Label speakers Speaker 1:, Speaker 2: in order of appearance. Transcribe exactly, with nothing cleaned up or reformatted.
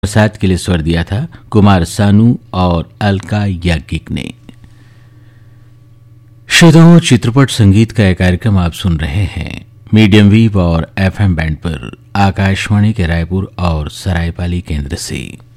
Speaker 1: प्रसाद के लिए स्वर दिया था कुमार सानू और अलका याज्ञिक ने। श्रोताओं, चित्रपट संगीत का यह कार्यक्रम आप सुन रहे हैं मीडियम वेव और एफएम बैंड पर आकाशवाणी के रायपुर और सरायपाली केंद्र से।